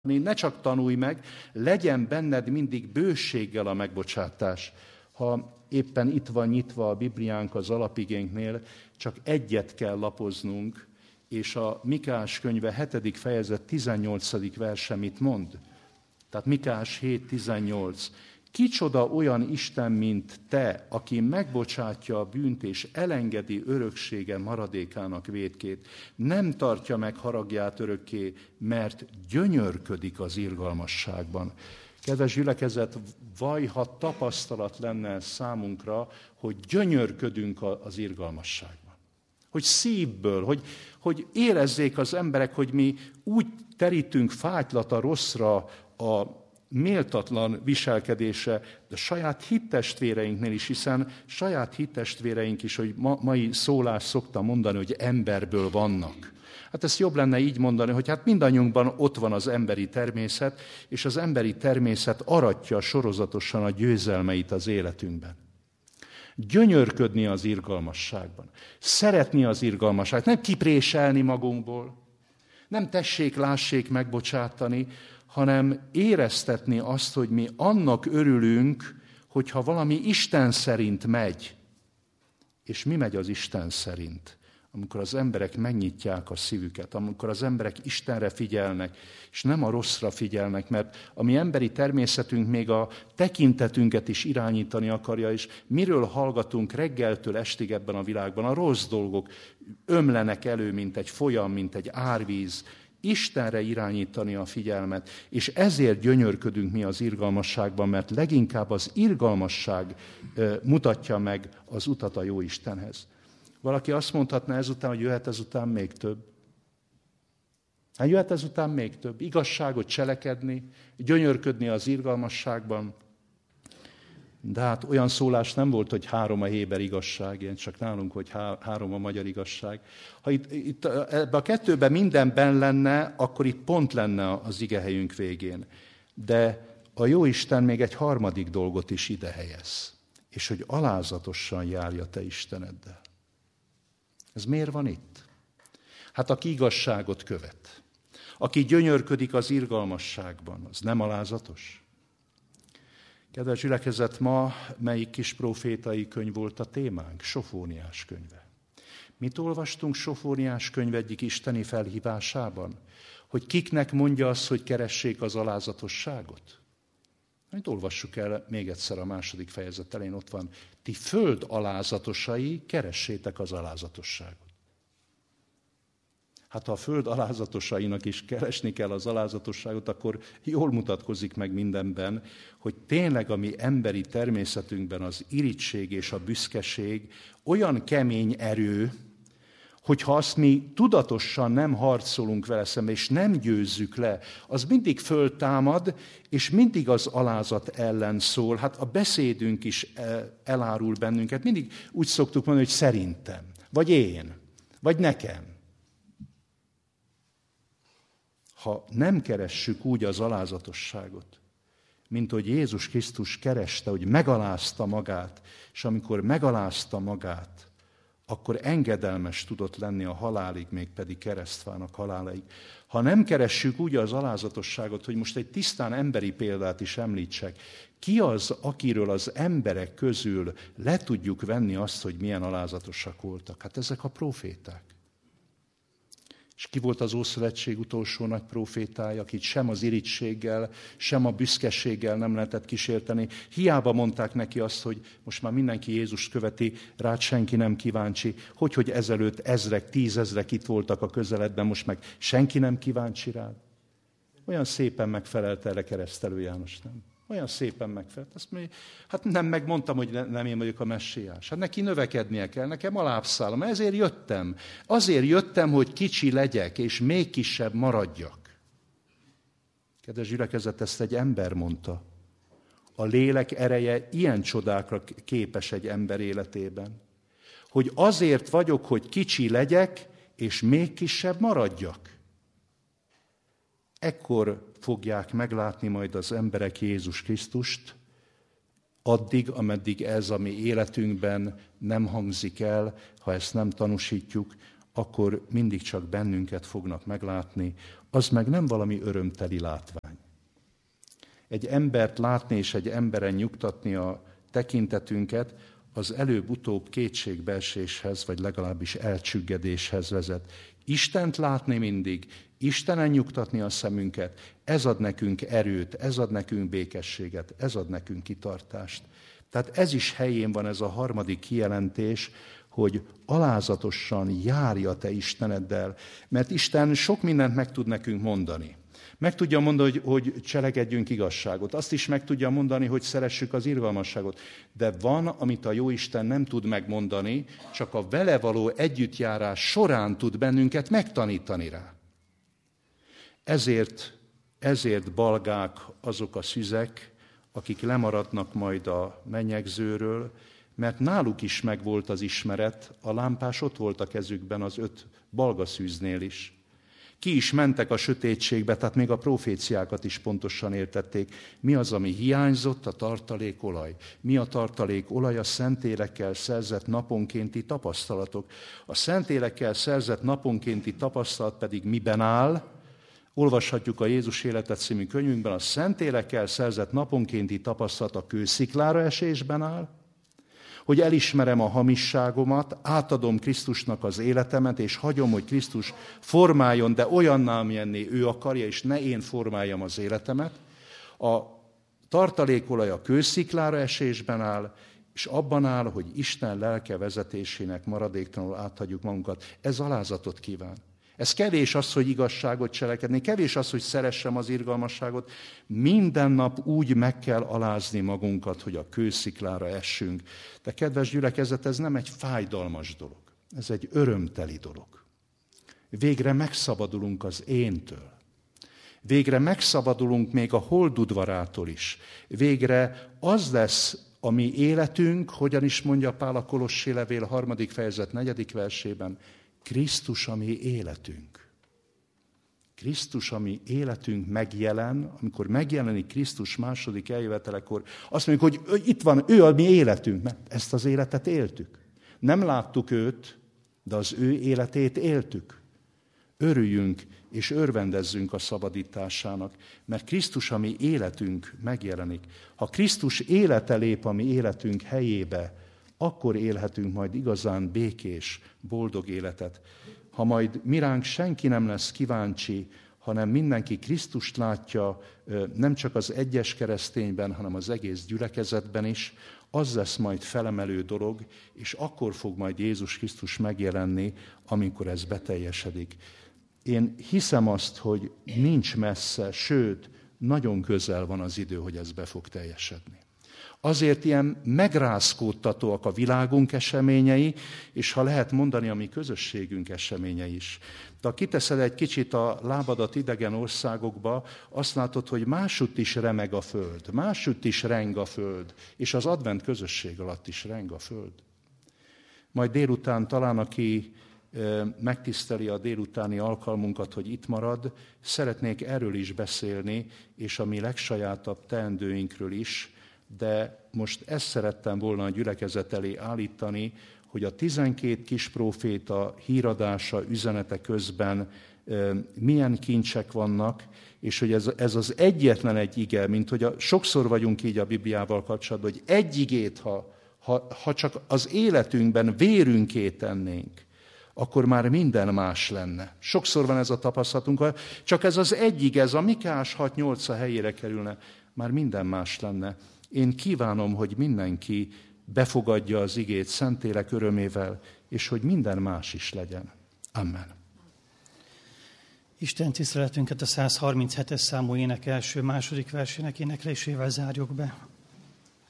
Ne csak tanulj meg, legyen benned mindig bőséggel a megbocsátás. Ha éppen itt van nyitva a Bibliánk az alapigénknél, csak egyet kell lapoznunk, és a Mikás könyve 7. fejezet 18. verse mit mond? Tehát Mikás 7.18. Kicsoda olyan Isten, mint te, aki megbocsátja a bűnt és elengedi öröksége maradékának vétkét. Nem tartja meg haragját örökké, mert gyönyörködik az irgalmasságban. Kedves gyülekezet, vaj, ha tapasztalat lenne számunkra, hogy gyönyörködünk az irgalmasságban. Hogy szívből, hogy érezzék az emberek, hogy mi úgy terítünk fátylat a rosszra, a méltatlan viselkedése, de saját hittestvéreinknél is, hiszen saját hittestvéreink is, hogy mai szólás szokta mondani, hogy emberből vannak. Hát ezt jobb lenne így mondani, hogy hát mindannyiunkban ott van az emberi természet, és az emberi természet aratja sorozatosan a győzelmeit az életünkben. Gyönyörködni az irgalmasságban, szeretni az irgalmasságot, nem kipréselni magunkból, nem tessék, lássék megbocsátani, hanem éreztetni azt, hogy mi annak örülünk, hogyha valami Isten szerint megy. És mi megy az Isten szerint? Amikor az emberek megnyitják a szívüket, amikor az emberek Istenre figyelnek, és nem a rosszra figyelnek, mert a mi emberi természetünk még a tekintetünket is irányítani akarja, és miről hallgatunk reggeltől estig ebben a világban? A rossz dolgok ömlenek elő, mint egy folyam, mint egy árvíz, Istenre irányítani a figyelmet, és ezért gyönyörködünk mi az irgalmasságban, mert leginkább az irgalmasság mutatja meg az utat a jó Istenhez. Valaki azt mondhatná ezután, hogy jöhet ezután még több. Hát jöhet ezután még több. Igazságot cselekedni, gyönyörködni az irgalmasságban. De hát olyan szólás nem volt, hogy 3 a héber igazság, ilyen csak nálunk, hogy 3 a magyar igazság. Ha itt ebben a 2-ben mindenben lenne, akkor itt pont lenne az igehelyünk végén. De a Jóisten még egy 3. dolgot is ide helyez. És hogy alázatosan járja te Isteneddel. Ez miért van itt? Hát aki igazságot követ, aki gyönyörködik az irgalmasságban, az nem alázatos? Kedves gyülekezet, ma melyik kis profétai könyv volt a témánk? Sofóniás könyve. Mit olvastunk Sofóniás könyv egyik isteni felhívásában? Hogy kiknek mondja azt, hogy keressék az alázatosságot? Majd olvassuk el még egyszer a 2. fejezet elején, ott van. Ti föld alázatosai, keressétek az alázatosságot. Hát ha a föld alázatosainak is keresni kell az alázatosságot, akkor jól mutatkozik meg mindenben, hogy tényleg a mi emberi természetünkben az irigység és a büszkeség olyan kemény erő, hogyha azt mi tudatosan nem harcolunk vele szembe, és nem győzzük le, az mindig föltámad, és mindig az alázat ellen szól. Hát a beszédünk is elárul bennünket. Mindig úgy szoktuk mondani, hogy szerintem, vagy én, vagy nekem. Ha nem keressük úgy az alázatosságot, mint hogy Jézus Krisztus kereste, hogy megalázta magát, és amikor megalázta magát, akkor engedelmes tudott lenni a halálig, mégpedig keresztfának haláláig. Ha nem keressük úgy az alázatosságot, hogy most egy tisztán emberi példát is említsek, ki az, akiről az emberek közül le tudjuk venni azt, hogy milyen alázatosak voltak? Hát ezek a próféták. És ki volt az Ószövetség utolsó nagy prófétája, akit sem az irigységgel, sem a büszkeséggel nem lehetett kísérteni. Hiába mondták neki azt, hogy most már mindenki Jézust követi, rád senki nem kíváncsi. Hogy ezelőtt ezrek, 10 000 itt voltak a közeledben, most meg senki nem kíváncsi rád. Olyan szépen megfelelt erre Keresztelő János, nem? Olyan szépen megfelelt. Azt mondja, hát nem megmondtam, hogy nem én vagyok a messiás. Hát neki növekednie kell, nekem alábbszállom. Ezért jöttem. Azért jöttem, hogy kicsi legyek, és még kisebb maradjak. Kedves gyülekezet, ezt egy ember mondta. A lélek ereje ilyen csodákra képes egy ember életében. Hogy azért vagyok, hogy kicsi legyek, és még kisebb maradjak. Ekkor fogják meglátni majd az emberek Jézus Krisztust, addig, ameddig ez a mi életünkben nem hangzik el, ha ezt nem tanúsítjuk, akkor mindig csak bennünket fognak meglátni, az meg nem valami örömteli látvány. Egy embert látni és egy emberen nyugtatni a tekintetünket, az előbb-utóbb kétségbeeséshez, vagy legalábbis elcsüggedéshez vezet. Istent látni mindig, Istenen nyugtatni a szemünket, ez ad nekünk erőt, ez ad nekünk békességet, ez ad nekünk kitartást. Tehát ez is helyén van, ez a harmadik kijelentés, hogy alázatosan járj a te Isteneddel, mert Isten sok mindent meg tud nekünk mondani. Meg tudja mondani, hogy cselekedjünk igazságot. Azt is meg tudja mondani, hogy szeressük az irgalmasságot. De van, amit a Jóisten nem tud megmondani, csak a vele való együttjárás során tud bennünket megtanítani rá. Ezért balgák azok a szüzek, akik lemaradnak majd a menyegzőről, mert náluk is megvolt az ismeret, a lámpás ott volt a kezükben az 5 balgaszűznél is. Ki is mentek a sötétségbe, tehát még a proféciákat is pontosan értették. Mi az, ami hiányzott? A tartalékolaj. Mi a tartalékolaj? A szentélekkel szerzett naponkénti tapasztalatok. A szentélekkel szerzett naponkénti tapasztalat pedig miben áll? Olvashatjuk a Jézus Élete című könyvünkben, a szentélekkel szerzett naponkénti tapasztalat a kősziklára esésben áll, hogy elismerem a hamisságomat, átadom Krisztusnak az életemet, és hagyom, hogy Krisztus formáljon, de olyanná, amilyenné ő akarja, és ne én formáljam az életemet. A tartalékolaj a kősziklára esésben áll, és abban áll, hogy Isten lelke vezetésének maradéktalanul áthagyjuk magunkat. Ez alázatot kíván. Ez kevés az, hogy igazságot cselekedni, kevés az, hogy szeressem az irgalmasságot. Minden nap úgy meg kell alázni magunkat, hogy a kősziklára essünk. De kedves gyülekezet, ez nem egy fájdalmas dolog. Ez egy örömteli dolog. Végre megszabadulunk az éntől. Végre megszabadulunk még a holdudvarától is. Végre az lesz a mi életünk, hogyan is mondja Pál a Kolossi levél 3. fejezet 4. versében, Krisztus a mi életünk. Krisztus a mi életünk megjelen, amikor megjelenik Krisztus második eljövetelekor, azt mondjuk, hogy itt van, ő a mi életünk, mert ezt az életet éltük. Nem láttuk őt, de az ő életét éltük. Örüljünk és örvendezzünk a szabadításának, mert Krisztus a mi életünk megjelenik. Ha Krisztus élete lép a mi életünk helyébe, akkor élhetünk majd igazán békés, boldog életet. Ha majd miránk senki nem lesz kíváncsi, hanem mindenki Krisztust látja, nem csak az egyes keresztényben, hanem az egész gyülekezetben is, az lesz majd felemelő dolog, és akkor fog majd Jézus Krisztus megjelenni, amikor ez beteljesedik. Én hiszem azt, hogy nincs messze, sőt, nagyon közel van az idő, hogy ez be fog teljesedni. Azért ilyen megrázkódtatóak a világunk eseményei, és ha lehet mondani, a mi közösségünk eseményei is. De ha kiteszed egy kicsit a lábadat idegen országokba, azt látod, hogy másutt is remeg a föld, másutt is reng a föld, és az advent közösség alatt is reng a föld. Majd délután talán, aki megtiszteli a délutáni alkalmunkat, hogy itt marad, szeretnék erről is beszélni, és a mi legsajátabb teendőinkről is, de most ezt szerettem volna a gyülekezet elé állítani, hogy a 12 kis próféta híradása, üzenete közben milyen kincsek vannak, és hogy ez az egyetlen egy ige, mint hogy sokszor vagyunk így a Bibliával kapcsolatban, hogy egy igét, ha csak az életünkben vérünké tennénk, akkor már minden más lenne. Sokszor van ez a tapasztalatunk, ha csak ez az egy ige, ez a Mikás 6-8 a helyére kerülne, már minden más lenne. Én kívánom, hogy mindenki befogadja az igét Szentlélek örömével, és hogy minden más is legyen. Amen. Isten tiszteletünket a 137-es számú ének első-második versének éneklésével zárjuk be.